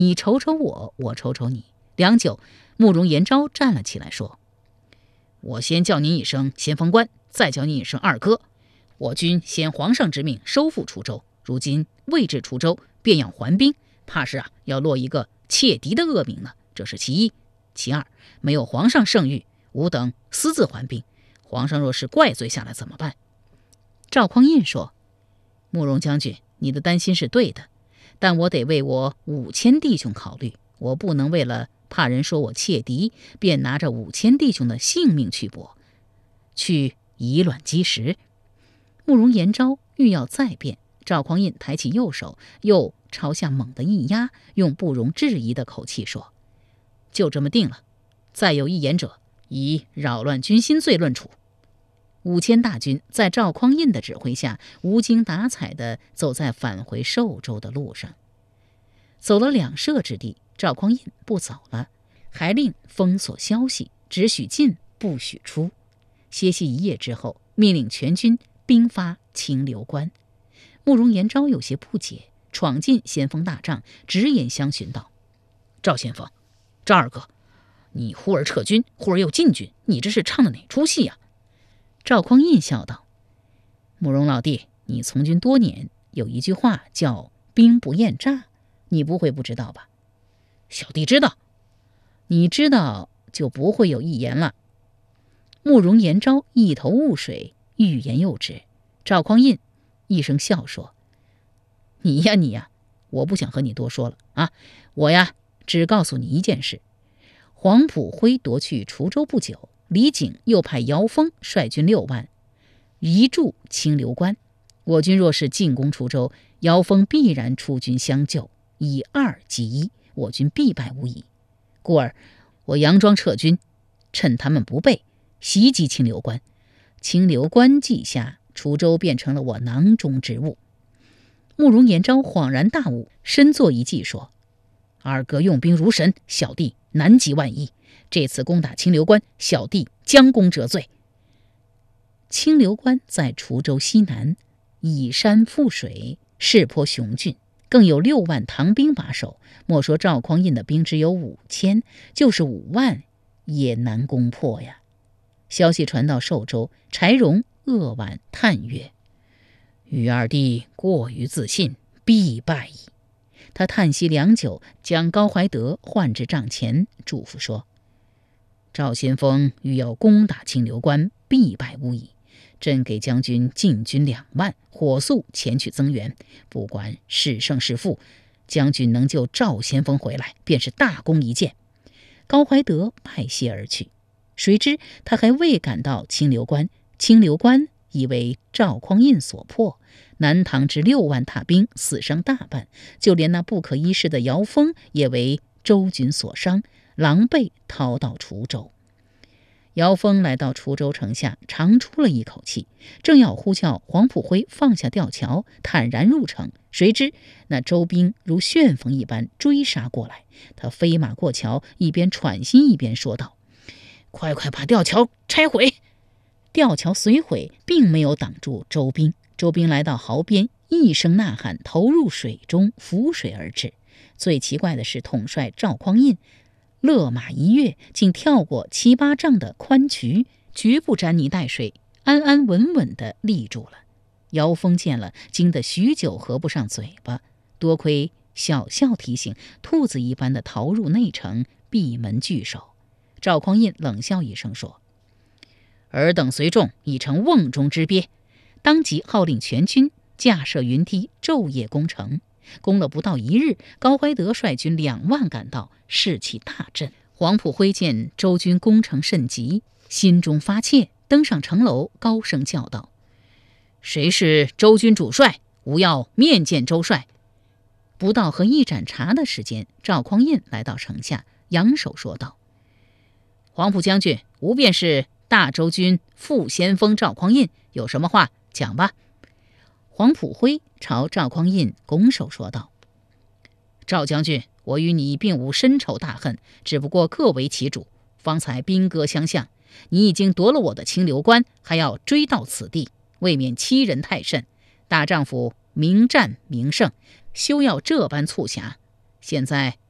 你瞅瞅我，我瞅瞅你。良久，慕容延昭站了起来说：我先叫您一声先锋官，再叫您一声二哥。我军先皇上之命收复滁州，如今未至滁州，便要还兵，怕是要落一个窃敌的恶名呢。这是其一。其二，没有皇上圣谕，吾等私自还兵，皇上若是怪罪下来怎么办？赵匡胤说：慕容将军，你的担心是对的，但我得为我5000弟兄考虑，我不能为了怕人说我窃敌，便拿着5000弟兄的性命去搏，去以卵击石。慕容延昭欲要再辩，赵匡胤抬起右手，又朝下猛地一压，用不容置疑的口气说：就这么定了，再有一言者，以扰乱军心罪论处。5000大军在赵匡胤的指挥下，无精打采地走在返回寿州的路上。走了2舍之地，赵匡胤不走了，还令封锁消息，只许进不许出。歇息1夜之后，命令全军兵发清流关。慕容延昭有些不解，闯进先锋大帐，直言相询道：赵先锋，赵二哥，你忽而撤军，忽而又进军，你这是唱的哪出戏呀？赵匡胤笑道：慕容老弟，你从军多年，有一句话叫兵不厌诈，你不会不知道吧？小弟知道。你知道就不会有一言了。慕容延昭一头雾水，欲言又止。赵匡胤一声笑说：你呀，我不想和你多说了啊，我只告诉你一件事。黄埔辉夺去滁州不久，李景又派姚峰率军6万移驻清流关。我军若是进攻滁州，姚峰必然出军相救，以2击1，我军必败无疑。故而我佯装撤军，趁他们不备，袭击清流关。清流关既下，滁州变成了我囊中之物。慕容延昭恍然大悟，深作一计说：二哥用兵如神，小弟难及万一。这次攻打清流关，小弟将功折罪。清流关在滁州西南，依山附水，势颇雄峻，更有6万唐兵把守。莫说赵匡胤的兵只有5000，就是5万也难攻破呀。消息传到寿州，柴荣扼腕叹曰：余二弟过于自信，必败矣。他叹息良久，将高怀德唤至帐前，嘱咐说：赵先锋欲要攻打清流关，必败无疑。朕给将军进军2万，火速前去增援。不管是胜是负，将军能救赵先锋回来，便是大功一件。高怀德拜谢而去。谁知他还未赶到清流关，清流关已为赵匡胤所破，南唐之6万大兵死伤大半，就连那不可一世的姚峰也为周军所伤，狼狈逃到滁州。姚峰来到滁州城下，长出了一口气，正要呼叫黄埔辉放下吊桥，坦然入城，谁知那周兵如旋风一般追杀过来。他飞马过桥，一边喘息一边说道：快把吊桥拆毁！吊桥虽毁，并没有挡住周兵。周兵来到壕边，一声呐喊，投入水中，浮水而至。最奇怪的是，统帅赵匡胤勒马一跃，竟跳过7、8丈的宽渠，绝不沾泥带水，安安稳稳地立住了。姚峰见了，惊得许久合不上嘴巴，多亏小校提醒，兔子一般的逃入内城，闭门拒守。赵匡胤冷笑一声说：尔等随众已成瓮中之鳖。当即号令全军架设云梯，昼夜攻城。攻了不到1日，高怀德率军2万赶到，士气大振。黄埔辉见周军攻城甚急，心中发怯，登上城楼，高声叫道：谁是周军主帅？吾要面见周帅。不到喝1盏茶的时间，赵匡胤来到城下，扬手说道：黄埔将军，吾便是大周军副先锋赵匡胤，有什么话讲吧。黄埔辉朝赵匡胤拱手说道：赵将军，我与你并无深仇大恨，只不过各为其主，方才兵戈相向，你已经夺了我的清流关，还要追到此地，未免欺人太甚。大丈夫明战明胜，休要这般促狭。现在